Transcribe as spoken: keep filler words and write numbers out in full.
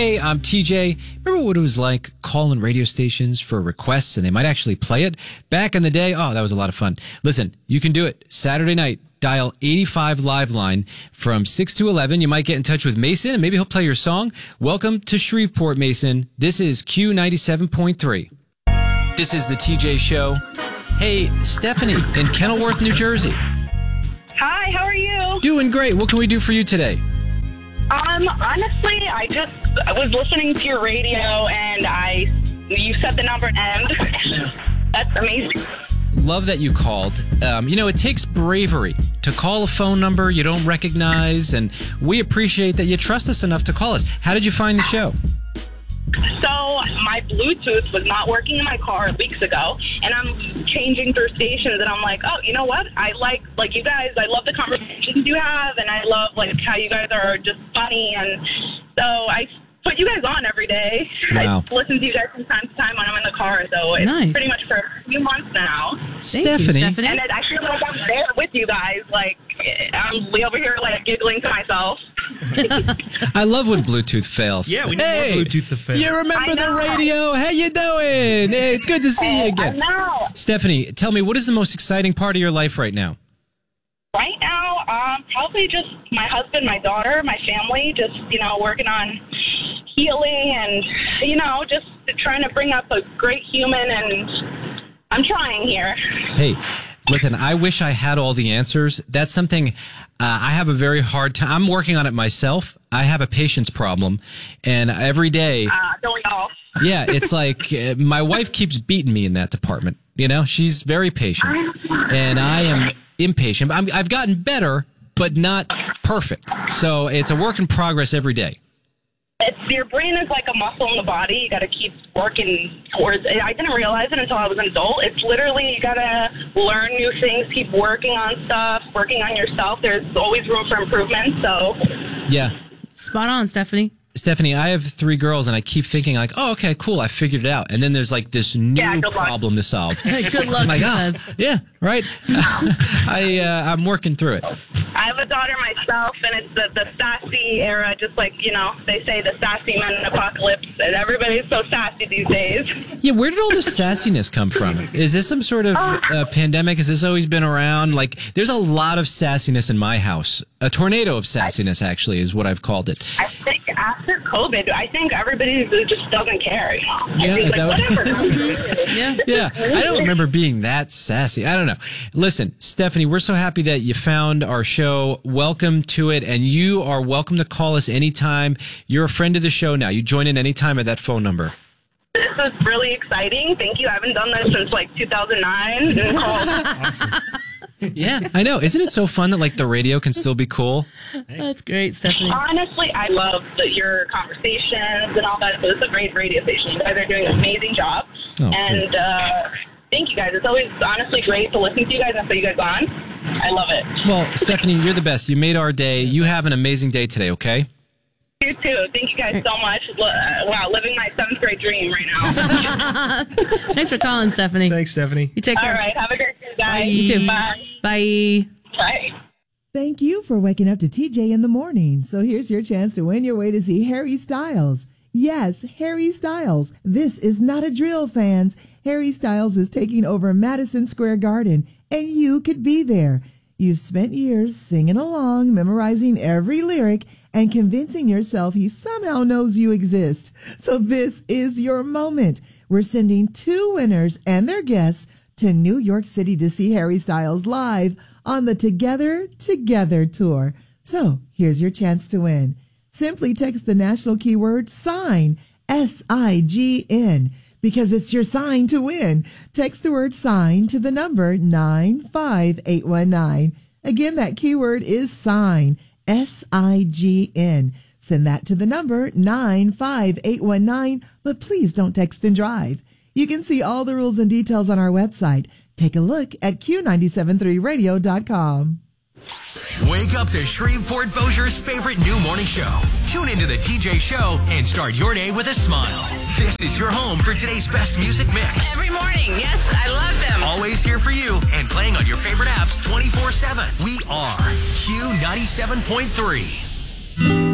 hey, I'm T J. Remember what it was like calling radio stations for requests and they might actually play it? Back in the day, oh, that was a lot of fun. Listen, you can do it Saturday night. Dial eighty-five Live Line from six to eleven. You might get in touch with Mason and maybe he'll play your song. Welcome to Shreveport, Mason. This is Q ninety-seven point three. This is the T J Show. Hey, Stephanie in Kenilworth, New Jersey. Hi, how are you? Doing great. What can we do for you today? Um, honestly, I just I was listening to your radio and I you said the number and that's amazing. Love that you called. Um, you know, it takes bravery to call a phone number you don't recognize, and we appreciate that you trust us enough to call us. How did you find the show? So my Bluetooth was not working in my car weeks ago, and I'm changing through stations, and I'm like, oh, you know what? I like, like you guys, I love the conversations you have, and I love, like, how you guys are just funny, and so I put you guys on every day. Wow. I listen to you guys from time to time when I'm in the car, so it's Nice. pretty much for a few months now. Thank you, Stephanie. Stephanie. And it, I feel like I'm there with you guys. Like, I'm way over here, like, giggling to myself. I love when Bluetooth fails. Yeah, we need hey, more Bluetooth to fail. You remember I the know. radio? How you doing? Hey, it's good to see you I again. know. Stephanie, tell me, what is the most exciting part of your life right now? Right now, um, probably just my husband, my daughter, my family, just, you know, working on healing and, you know, just trying to bring up a great human, and I'm trying here. Hey, listen, I wish I had all the answers. That's something uh, I have a very hard time. I'm working on it myself. I have a patience problem, and every day, Uh, don't we all? yeah, it's like uh, my wife keeps beating me in that department. You know, she's very patient, and I am impatient. I'm, I've gotten better, but not perfect. So it's a work in progress every day. It's, your brain is like a muscle in the body. You got to keep working towards it. I didn't realize it until I was an adult. It's literally, you got to learn new things, keep working on stuff, working on yourself. There's always room for improvement. So, Yeah. Spot on, Stephanie. Stephanie, I have three girls, and I keep thinking like, oh, okay, cool, I figured it out. And then there's like this new Yeah, good luck. problem to solve. Good luck, I'm like, he oh, says. yeah, right. I uh, I'm working through it. I have a daughter myself, and it's the, the sassy era, just like, you know, they say the sassy men apocalypse, and everybody's so sassy these days. Yeah, where did all this sassiness come from? Is this some sort of uh, pandemic? Has this always been around? Like, there's a lot of sassiness in my house. A tornado of sassiness, actually, is what I've called it. I think after COVID, I think everybody just doesn't care, you know? Yeah, Everybody's is that like, what- whatever. Yeah. Yeah, I don't remember being that sassy. I don't know. Listen, Stephanie, we're so happy that you found our show. Welcome to it, and you are welcome to call us anytime. You're a friend of the show now. You join in anytime at that phone number. This is really exciting. Thank you. I haven't done this since like two thousand nine. And called. Yeah, I know. Isn't it so fun that like the radio can still be cool? That's great, Stephanie. Honestly, I love the, your conversations and all that. So it's a great radio station. You guys are doing an amazing job. Oh, and uh, thank you guys. It's always honestly great to listen to you guys and put you guys on. I love it. Well, Stephanie, you're the best. You made our day. You have an amazing day today, okay? You too. Thank you guys so much. Uh, Wow, living my seventh grade dream right now. Thanks for calling, Stephanie. Thanks, Stephanie. You take All care. right. Have a great day, guys. You too. Bye. Bye. Bye. Thank you for waking up to T J in the morning. So here's your chance to win your way to see Harry Styles. Yes, Harry Styles. This is not a drill, fans. Harry Styles is taking over Madison Square Garden, and you could be there. You've spent years singing along, memorizing every lyric, and convincing yourself he somehow knows you exist. So this is your moment. We're sending two winners and their guests to New York City to see Harry Styles live on the Together Together tour. So here's your chance to win. Simply text the national keyword SIGN, S I G N, because it's your sign to win. Text the word SIGN to the number nine five eight one nine. Again, that keyword is SIGN, S I G N. Send that to the number nine five eight one nine, but please don't text and drive. You can see all the rules and details on our website. Take a look at Q nine seven three radio dot com. Wake up to Shreveport Bossier's favorite new morning show. Tune into the T J Show and start your day with a smile. This is your home for today's best music mix. Every morning, yes, I love them. Always here for you and playing on your favorite apps twenty-four seven. We are Q ninety-seven point three.